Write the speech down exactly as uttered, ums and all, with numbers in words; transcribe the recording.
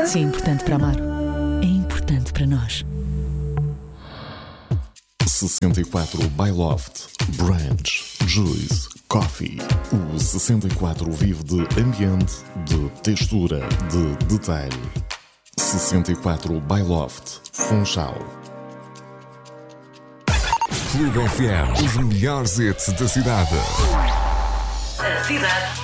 Se é importante para Amaro, é importante para nós. sessenta e quatro by Loft, Branch, Juice, Coffee. O sessenta e quatro vive de ambiente, de textura, de detalhe. sessenta e quatro by Loft, Funchal. Clube F M, os melhores hits da cidade. A cidade